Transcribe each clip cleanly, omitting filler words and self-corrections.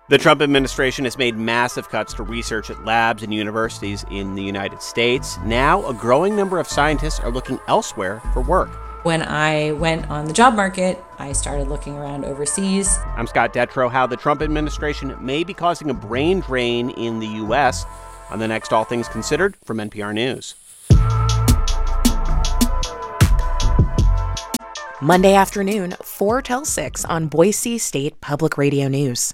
The Trump administration has made massive cuts to research at labs and universities in the United States. Now, a growing number of scientists are looking elsewhere for work. When I went on the job market, I started looking around overseas. I'm Scott Detrow. How the Trump administration may be causing a brain drain in the U.S. on the next All Things Considered from NPR News. Monday afternoon, 4 till 6 on Boise State Public Radio News.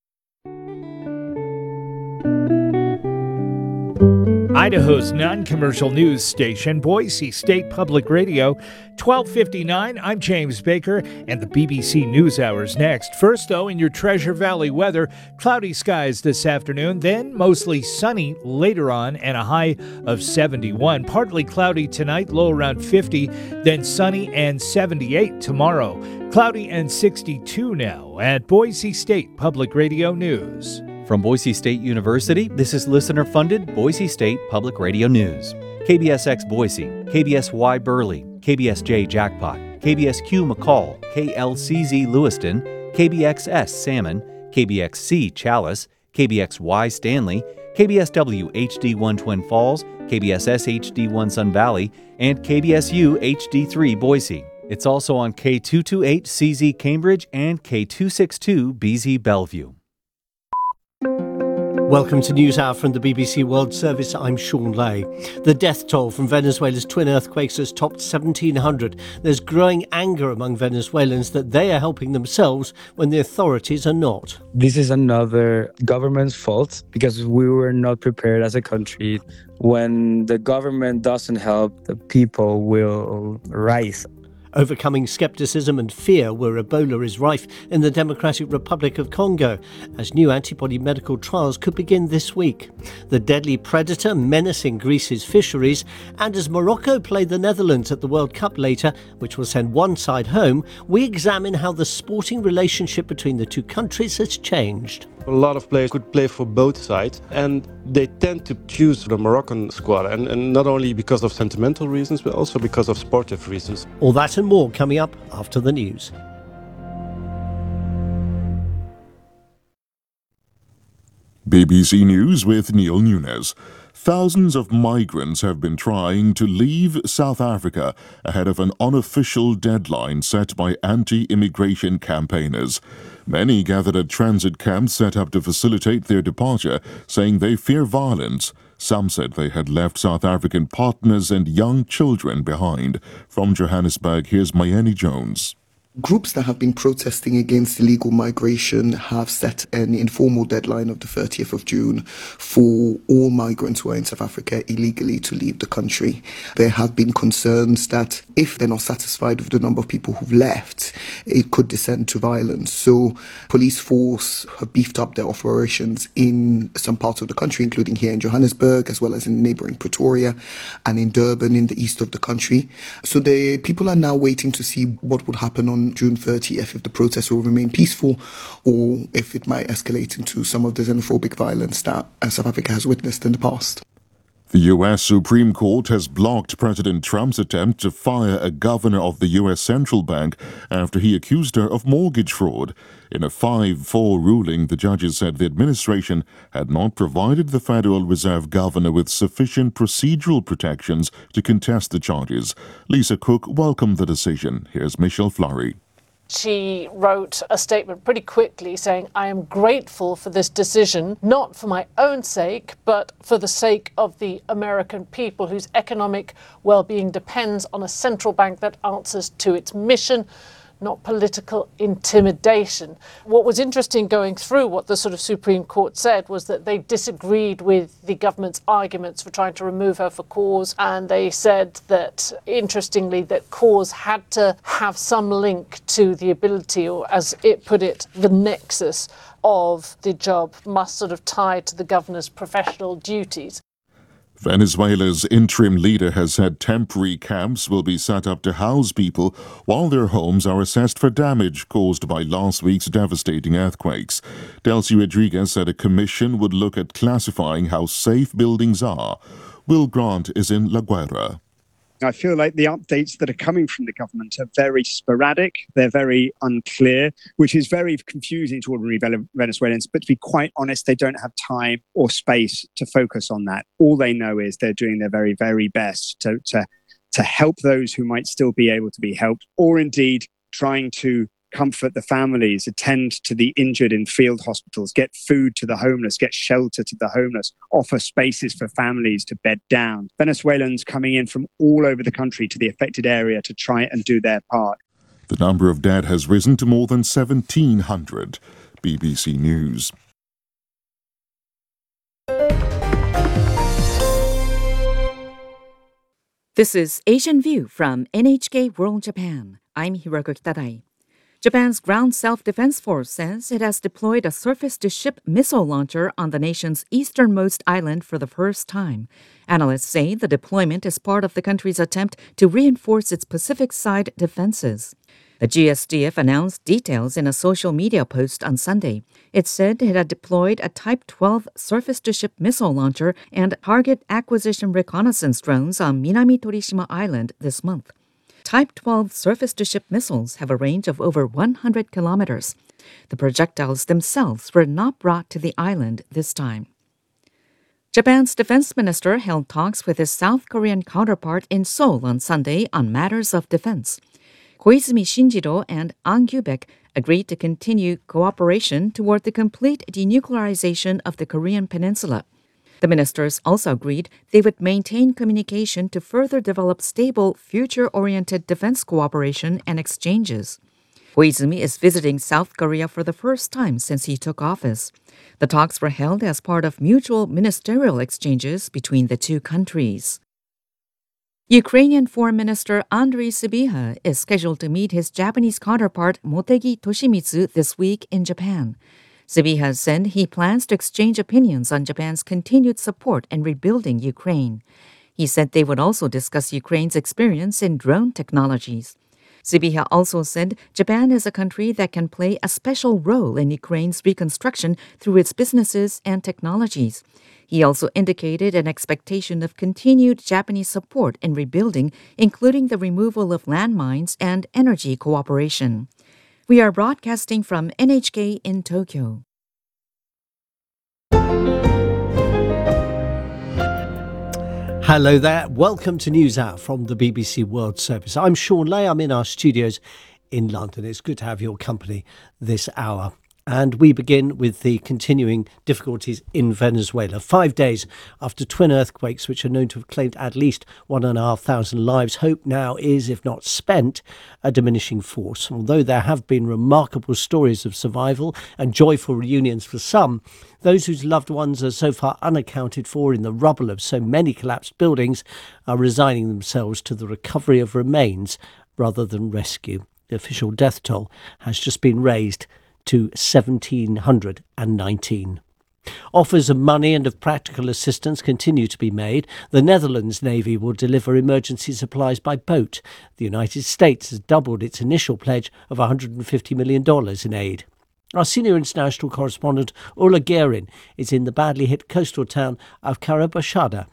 Idaho's non-commercial news station, Boise State Public Radio, 1259. I'm James Baker, and the BBC NewsHour's next. First, though, in your Treasure Valley weather, cloudy skies this afternoon, then mostly sunny later on, and a high of 71. Partly cloudy tonight, low around 50, then sunny and 78 tomorrow. Cloudy and 62 now at Boise State Public Radio News. From Boise State University, this is listener-funded Boise State Public Radio News. KBSX Boise, KBSY Burley, KBSJ Jackpot, KBSQ McCall, KLCZ Lewiston, KBXS Salmon, KBXC Chalice, KBXY Stanley, KBSW HD1 Twin Falls, KBSS HD1 Sun Valley, and KBSU HD3 Boise. It's also on K228 CZ Cambridge and K262 BZ Bellevue. Welcome to NewsHour from the BBC World Service. I'm Sean Lay. The death toll from Venezuela's twin earthquakes has topped 1,700. There's growing anger among Venezuelans that they are helping themselves when the authorities are not. This is another government's fault because we were not prepared as a country. When the government doesn't help, the people will rise. Overcoming skepticism and fear where Ebola is rife in the Democratic Republic of Congo, as new antibody medical trials could begin this week. The deadly predator menacing Greece's fisheries, and as Morocco play the Netherlands at the World Cup later, which will send one side home, we examine how the sporting relationship between the two countries has changed. A lot of players could play for both sides, and they tend to choose the Moroccan squad, and not only because of sentimental reasons, but also because of sportive reasons. All that and more coming up after the news. BBC News with Neil Nunes. Thousands of migrants have been trying to leave South Africa ahead of an unofficial deadline set by anti-immigration campaigners. Many gathered at transit camps set up to facilitate their departure, saying they fear violence. Some said they had left South African partners and young children behind. From Johannesburg, here's Mayeni Jones. Groups that have been protesting against illegal migration have set an informal deadline of the 30th of June for all migrants who are in South Africa illegally to leave the country. There have been concerns that if they're not satisfied with the number of people who've left, it could descend to violence. So police force have beefed up their operations in some parts of the country, including here in Johannesburg, as well as in neighbouring Pretoria and in Durban in the east of the country. So the people are now waiting to see what would happen on June 30th, if the protests will remain peaceful or if it might escalate into some of the xenophobic violence that South Africa has witnessed in the past. The U.S. Supreme Court has blocked President Trump's attempt to fire a governor of the U.S. Central Bank after he accused her of mortgage fraud. In a 5-4 ruling, the judges said the administration had not provided the Federal Reserve governor with sufficient procedural protections to contest the charges. Lisa Cook welcomed the decision. Here's Michelle Fleury. She wrote a statement pretty quickly saying, "I am grateful for this decision, not for my own sake, but for the sake of the American people whose economic well-being depends on a central bank that answers to its mission, not political intimidation." What was interesting going through what the sort of Supreme Court said was that they disagreed with the government's arguments for trying to remove her for cause, and they said that, interestingly, that cause had to have some link to the ability, or as it put it, the nexus of the job must sort of tie to the governor's professional duties. Venezuela's interim leader has said temporary camps will be set up to house people while their homes are assessed for damage caused by last week's devastating earthquakes. Delcy Rodriguez said a commission would look at classifying how safe buildings are. Will Grant is in La Guaira. I feel like the updates that are coming from the government are very sporadic. They're very unclear, which is very confusing to ordinary Venezuelans. But to be quite honest, they don't have time or space to focus on that. All they know is they're doing their very, very best to help those who might still be able to be helped, or indeed trying to comfort the families, attend to the injured in field hospitals, get food to the homeless, get shelter to the homeless, offer spaces for families to bed down. Venezuelans coming in from all over the country to the affected area to try and do their part. The number of dead has risen to more than 1,700. BBC News. This is Asian View from NHK World Japan. I'm Hiroko Kitadai. Japan's Ground Self-Defense Force says it has deployed a surface-to-ship missile launcher on the nation's easternmost island for the first time. Analysts say the deployment is part of the country's attempt to reinforce its Pacific side defenses. The GSDF announced details in a social media post on Sunday. It said it had deployed a Type 12 surface-to-ship missile launcher and target acquisition reconnaissance drones on Minami Torishima Island this month. Type 12 surface-to-ship missiles have a range of over 100 kilometers. The projectiles themselves were not brought to the island this time. Japan's defense minister held talks with his South Korean counterpart in Seoul on Sunday on matters of defense. Koizumi Shinjiro and Ahn Kyubek agreed to continue cooperation toward the complete denuclearization of the Korean peninsula. The ministers also agreed they would maintain communication to further develop stable, future-oriented defense cooperation and exchanges. Koizumi is visiting South Korea for the first time since he took office. The talks were held as part of mutual ministerial exchanges between the two countries. Ukrainian Foreign Minister Andriy Sybiha is scheduled to meet his Japanese counterpart Motegi Toshimitsu this week in Japan. Sybiha said he plans to exchange opinions on Japan's continued support in rebuilding Ukraine. He said they would also discuss Ukraine's experience in drone technologies. Sybiha also said Japan is a country that can play a special role in Ukraine's reconstruction through its businesses and technologies. He also indicated an expectation of continued Japanese support in rebuilding, including the removal of landmines and energy cooperation. We are broadcasting from NHK in Tokyo. Hello there. Welcome to News Hour from the BBC World Service. I'm Sean Lay. I'm in our studios in London. It's good to have your company this hour. And we begin with the continuing difficulties in Venezuela. 5 days after twin earthquakes, which are known to have claimed at least 1,500 lives, hope now is, if not spent, a diminishing force. Although there have been remarkable stories of survival and joyful reunions for some, those whose loved ones are so far unaccounted for in the rubble of so many collapsed buildings are resigning themselves to the recovery of remains rather than rescue. The official death toll has just been raised to 1,719. Offers of money and of practical assistance continue to be made. The Netherlands Navy will deliver emergency supplies by boat. The United States has doubled its initial pledge of $150 million in aid. Our senior international correspondent, Ola Guerin, is in the badly hit coastal town of Carabashada.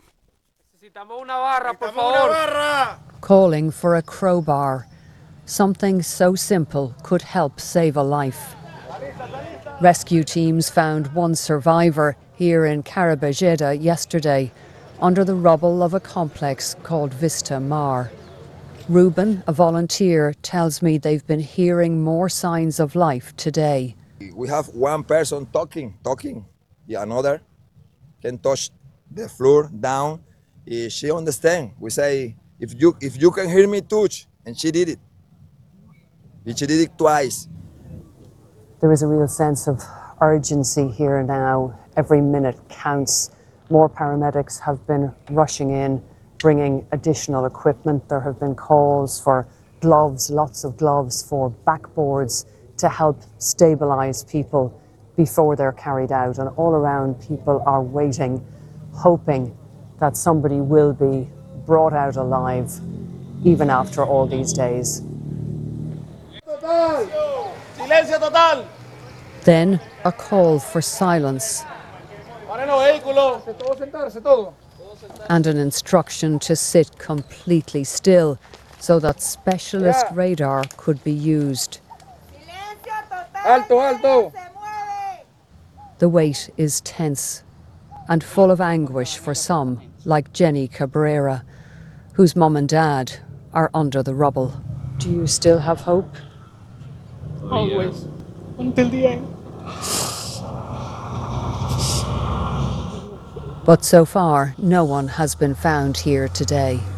Calling for a crowbar. Something so simple could help save a life. Rescue teams found one survivor here in Carabajeda yesterday under the rubble of a complex called Vista Mar. Ruben, a volunteer, tells me they've been hearing more signs of life today. We have one person talking. The another can touch the floor down. She understands. We say, if you can hear me, touch. And she did it. She did it twice. There is a real sense of urgency here now. Every minute counts. More paramedics have been rushing in, bringing additional equipment. There have been calls for gloves, lots of gloves, for backboards to help stabilize people before they're carried out. And all around, people are waiting, hoping that somebody will be brought out alive, even after all these days. Then a call for silence. and an instruction to sit completely still so that specialist radar could be used. Alto, alto. The wait is tense and full of anguish for some, like Jenny Cabrera, whose mum and dad are under the rubble. Do you still have hope? Always. Until the end. But so far, no one has been found here today.